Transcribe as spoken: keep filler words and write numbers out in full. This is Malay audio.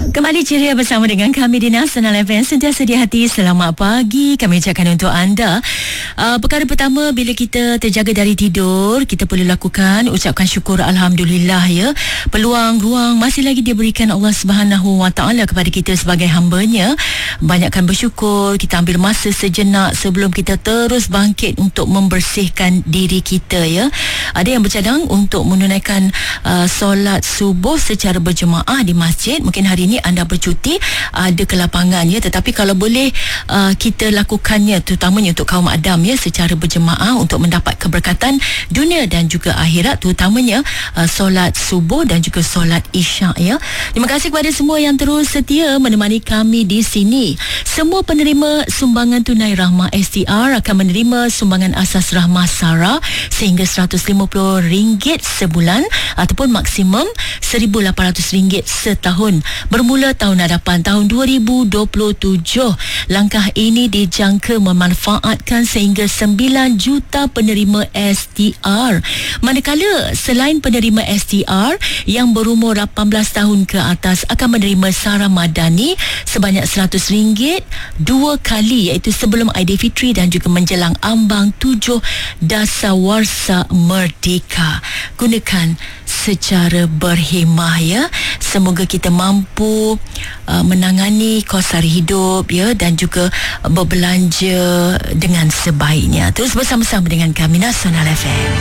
Kembali ceria bersama dengan kami di Nasional F M. Sentiasa di hati, selamat pagi kami ucapkan untuk anda. uh, Perkara pertama, bila kita terjaga dari tidur, kita perlu lakukan ucapkan syukur Alhamdulillah ya. Peluang, ruang masih lagi diberikan Allah Subhanahu Wa Taala kepada kita sebagai hamba-Nya. Banyakkan bersyukur. Kita ambil masa sejenak sebelum kita terus bangkit untuk membersihkan diri kita ya. Ada yang bercadang untuk menunaikan uh, solat subuh secara berjemaah di masjid. Mungkin hari ini anda bercuti, ada ke lapangan ya, tetapi kalau boleh uh, kita lakukannya, terutamanya untuk kaum Adam ya, secara berjemaah untuk mendapat keberkatan dunia dan juga akhirat, terutamanya uh, solat subuh dan juga solat isyak ya. Terima kasih kepada semua yang terus setia menemani kami di sini. Semua penerima sumbangan tunai Rahmah S T R akan menerima sumbangan asas Rahmah Sara sehingga seratus lima puluh ringgit sebulan ataupun maksimum seribu lapan ratus ringgit setahun bermula tahun hadapan tahun dua ribu dua puluh tujuh. Langkah ini dijangka memanfaatkan sehingga sembilan juta penerima S T R. Manakala selain penerima S T R yang berumur lapan belas tahun ke atas akan menerima Sara Madani sebanyak seratus ringgit dua kali, iaitu sebelum Aidilfitri dan juga menjelang ambang tujuh Dasawarsa Merdeka. Gunakan secara berhemah ya. Semoga kita mampu uh, menangani kos sara hidup ya, dan juga berbelanja dengan sebaiknya. Terus bersama-sama dengan kami Nasional F M.